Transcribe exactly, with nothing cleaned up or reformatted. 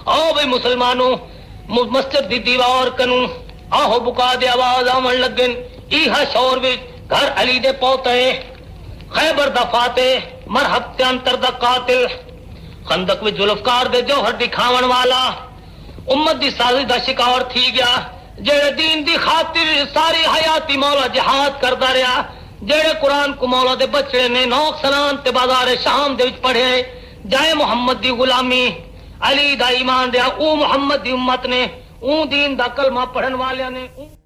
आओ भाई मुसलमानों, मस्जिद दी दीवार कनू आहो बुका दे आवाज आवन लगन। इहा शोर विच घर अली दे पोते, खैबर दा फातेह, मरहब ते अंतर दा कातिल, खंदक विच जुल्फकार दे जोहर दिखावन वाला, उम्मत दी साजिश दा शिकार थी गया, जेड़े दीन दी खातिर सारी हयाती मौला जिहाद करदा रहा, जेड़े कुरान को मौला दे बचड़े ने नौक सलान ते बाजार शाम दे विच पढ़े, जाए मुहम्मद दी गुलामी, अली दा ईमान दिया, ऊ मुहम्मद दी उम्मत ने, ऊ दीन दा कलमा पढ़न वालियां ने।